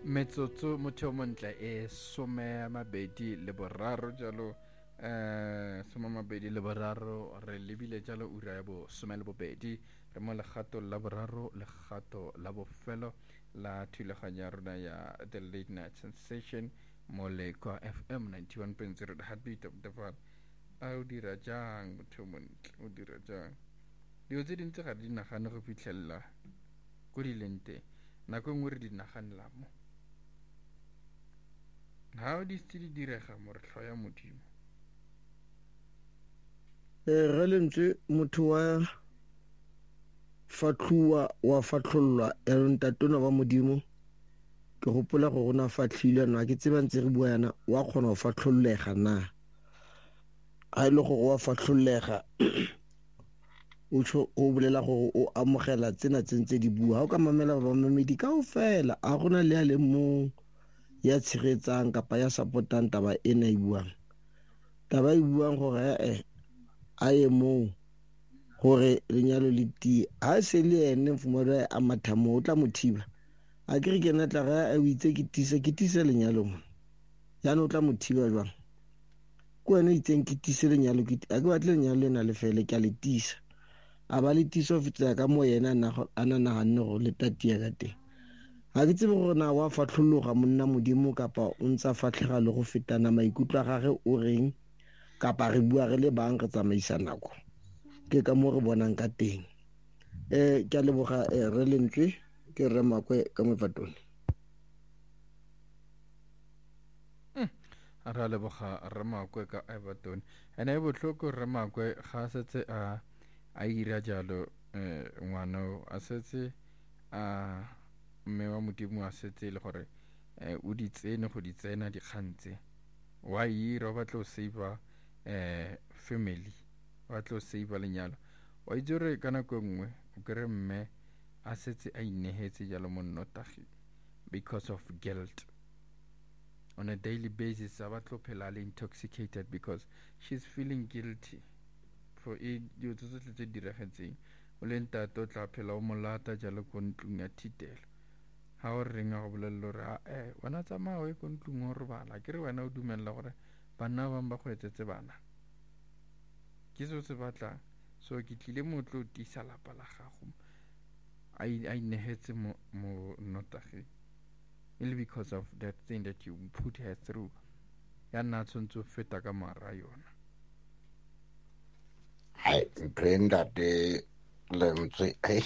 metsotso motho o montle e somamabedi le boraro jalo somamabedi le boraro re lebile jalo ura ya bo some le bobedi re mo legato la boraro legato la bofelo la thulaganyo ya rona ya the late night sensation mo le kwa FM 91.0 the heartbeat of the world. A o dira jang motho o montle o dira jang dilo tse dintsi ga di nagane go fitlhelela ko di leng teng nako nngwe re di naganela mo ga o di se di direga mo re tlho ya modimo re lentswe motho wa fatlhuwa wa fatlhollwa ya ntatona wa modimo ke gopola go rona fatlhile na ke tseba ntse re bua yana wa kgona go fatlhollega na a ile go wa fatlhollega o bolela gore o amogela tsena tse di bua ga o ka mamela ba mamedi kaofela a gona le a le mong ya tshegetsang kapa ya supportang taba ena e buang gore a ye moo gore lenyalo le tie a se le ene mfumaro a mathamo o tla mothiba a ke re ke natla ga a itse ke tise lenyalo mo yana o tla mothiba jwang ko wena itseng ke tise lenyalo a ke batle lenyalo le na le fele ke a le tisa a ba le tiso fetela ka mo yena a naganne go le tatia ka teng ga ke tsebe gore na wa fatlhologa monna modimo kapa o ntsa fatlhega le go fetana maikutlo a gage o reng kapa re bua re le bang re tsamaisa nako ke ka mo re bonang ka teng ke a leboga re lentswe ke re makwe ka mofatone ra leboga Ramakwe ka Everton ene e botlhoko Ramakwe ga setse a ira jalo ngwana a setse a mme wa modimo a setse le gore o di tsene go di tsena dikgantse wa ira ba tlo save family ba tlo save lenyalo wa itse gore ka nako nngwe o kere mme a setse a inehetse jalo mo nnotagi because of guilt on a daily basis a batlo phela le intoxicated because she's feeling guilty for dilo tsotlhe tse diragetseng o le ntate o tla phela o molata jalo ko ntlong ya thitelo ga o reng a go bolelela gore wena tsamaya o ye ko ntlong o robala ke re wena o dumelela gore banna ba bangwe ba go etsetse bana ke seo se batlang so ke tlile motlo o tisa lapa la gago a inehetse mo nnotageng only because of that thing that you put her through ya nna tshwanetse o feta ka mara yona ntate lentswe ke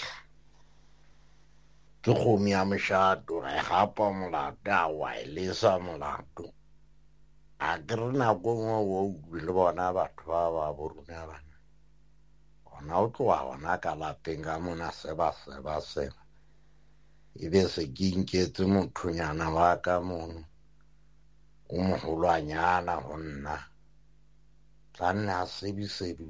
kgomo ya moshato ga e gapa molato a wa e lesa molato a ke re nako nngwe o utlwe le bona batho ba borona bana ona o tloa ona ka lapeng ka mona seba e be se ke nketse mothonyana wa ka mono o mogolwanyana go nna tla nne a sebisebi